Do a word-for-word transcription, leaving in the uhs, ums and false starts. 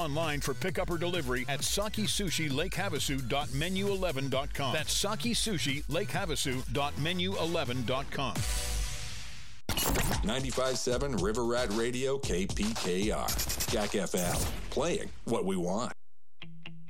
online for pickup or delivery at Saki Sushi Lake Havasu dot menu eleven dot com. That's Saki Sushi Lake Havasu dot menu eleven dot com. ninety-five point seven River Rat Radio, K P K R. Jack F M. Playing what we want.